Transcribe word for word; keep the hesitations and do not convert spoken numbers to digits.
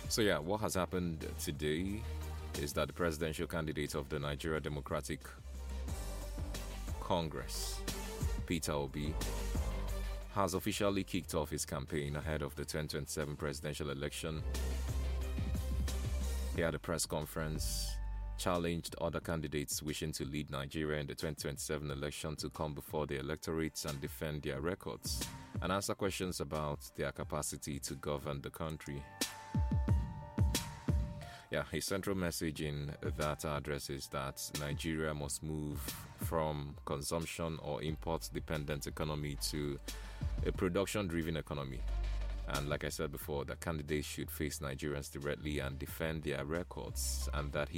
So yeah, what has happened today is that the presidential candidate of the Nigeria Democratic Congress, Peter Obi, has officially kicked off his campaign ahead of the twenty twenty-seven presidential election. He had a press conference, challenged other candidates wishing to lead Nigeria in the twenty twenty-seven election to come before the electorate and defend their records and answer questions about their capacity to govern the country. Yeah, his central message in that address is that Nigeria must move from consumption or import-dependent economy to a production-driven economy. And like I said before, that candidates should face Nigerians directly and defend their records, and that he